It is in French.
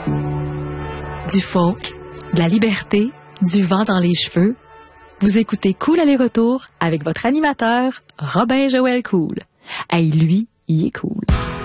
Du folk, de la liberté, du vent dans les cheveux. Vous écoutez Cool Aller-Retour avec votre animateur, Robin Joël Cool. Hey, lui, il est cool.